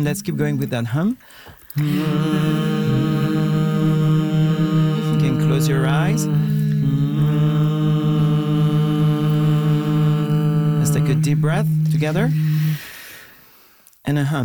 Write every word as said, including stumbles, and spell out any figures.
Mm, let's keep going with that hum. You can close your eyes. Let's take a deep breath together. And a hum.